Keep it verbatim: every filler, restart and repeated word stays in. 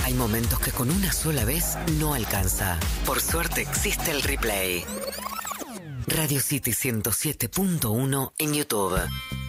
Hay momentos que con una sola vez no alcanza. Por suerte existe el replay. Radio City ciento siete punto uno en YouTube.